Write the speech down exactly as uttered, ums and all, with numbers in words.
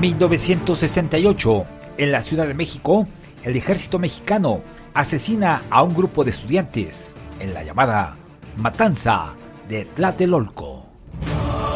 mil novecientos sesenta y ocho, en la Ciudad de México, el ejército mexicano asesina a un grupo de estudiantes en la llamada Matanza de Tlatelolco.